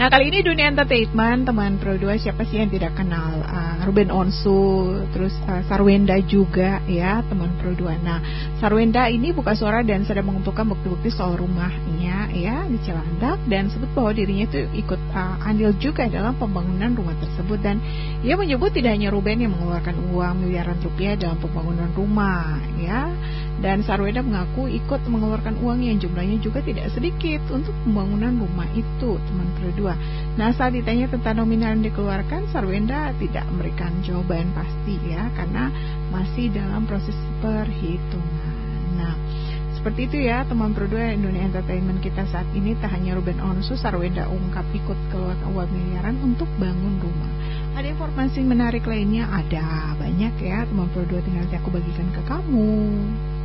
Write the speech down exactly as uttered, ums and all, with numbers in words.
Nah, kali ini dunia entertainment, teman Pro dua, siapa sih yang tidak kenal uh, Ruben Onsu, terus uh, Sarwenda juga ya, teman Pro dua. Nah, Sarwenda ini buka suara dan sedang mengumpulkan bukti-bukti soal rumahnya ya di Cilandak, dan sebut bahwa dirinya itu ikut uh, andil juga dalam pembangunan rumah tersebut. Dan ia menyebut tidak hanya Ruben yang mengeluarkan uang miliaran rupiah dalam pembangunan rumah ya. Dan Sarwenda mengaku ikut mengeluarkan uang yang jumlahnya juga tidak sedikit untuk pembangunan rumah itu, teman Pro dua. Nah, saat ditanya tentang nominal yang dikeluarkan, Sarwenda tidak memberikan jawaban pasti ya, karena masih dalam proses perhitungan. Nah, seperti itu ya teman Pro dua, dunia entertainment kita saat ini. Tak hanya Ruben Onsu, Sarwenda ungkap ikut keluarkan uang miliaran untuk bangun rumah. Ada informasi menarik lainnya? Ada banyak ya teman Pro dua, tinggal nanti aku bagikan ke kamu.